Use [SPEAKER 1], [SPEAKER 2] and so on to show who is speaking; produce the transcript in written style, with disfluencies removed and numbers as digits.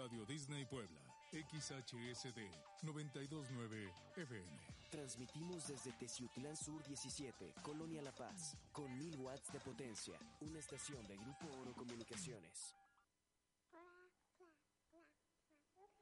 [SPEAKER 1] Radio Disney Puebla, XHSD 929 FM.
[SPEAKER 2] Transmitimos desde Teciutlán Sur 17, Colonia La Paz, con 1000 watts de potencia. Una estación de Grupo Oro Comunicaciones.